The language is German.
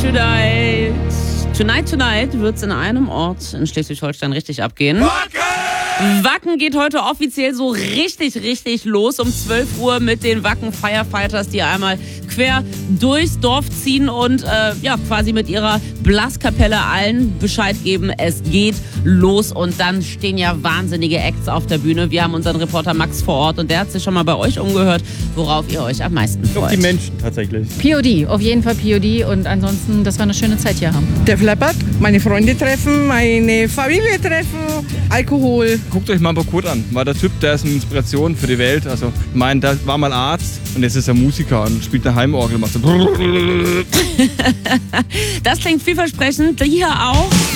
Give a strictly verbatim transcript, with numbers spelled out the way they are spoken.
Tonight. Tonight, tonight wird's in einem Ort in Schleswig-Holstein richtig abgehen. Wacken! Wacken geht heute offiziell so richtig, richtig los um zwölf Uhr mit den Wacken Firefighters, die einmal quer durchs Dorf ziehen und äh, ja quasi mit ihrer Blaskapelle allen Bescheid geben, es geht los. Und dann stehen ja wahnsinnige Acts auf der Bühne. Wir haben unseren Reporter Max vor Ort und der hat sich schon mal bei euch umgehört, worauf ihr euch am meisten freut. Auf die Menschen tatsächlich. P O D, auf jeden Fall P O D und ansonsten, dass wir eine schöne Zeit hier haben. Der Flappert, meine Freunde treffen, meine Familie treffen, Alkohol. Guckt euch mal Kurt an. War der Typ, der ist eine Inspiration für die Welt. Also, ich meine, der war mal Arzt und jetzt ist er Musiker und spielt eine Heimorgel. Macht so. Das klingt vielversprechend. Hier auch.